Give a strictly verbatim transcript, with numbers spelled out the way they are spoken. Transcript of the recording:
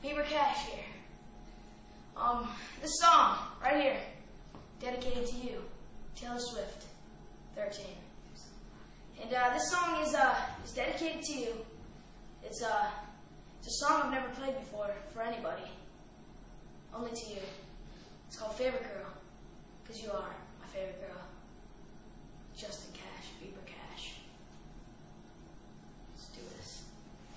Faber Cash here. Um, this song, right here, dedicated to you, Taylor Swift, thirteen. And uh, this song is uh, is dedicated to you. It's, uh, it's a song I've never played before for anybody, only to you. It's called Favorite Girl, because you are.